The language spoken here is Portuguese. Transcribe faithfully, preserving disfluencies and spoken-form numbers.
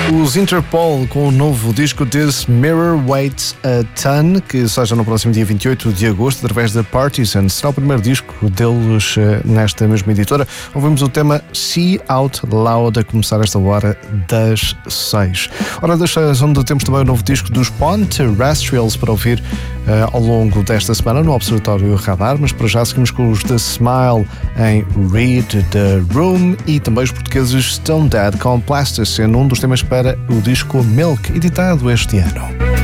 Os Interpol com o novo disco This Mirror Weighs a Ton, que seja no próximo dia vinte e oito de agosto, através da Partisan. Será o primeiro disco deles nesta mesma editora. Ouvimos o tema See Out Loud a começar esta hora das seis. Hora das seis, onde temos também o novo disco dos Pawn Terrestrials para ouvir uh, ao longo desta semana no Observatório Radar, mas para já seguimos com os The Smile em Read the Room e também os portugueses Stone Dead com Plasticine, um dos temas para o disco Milk, editado este ano.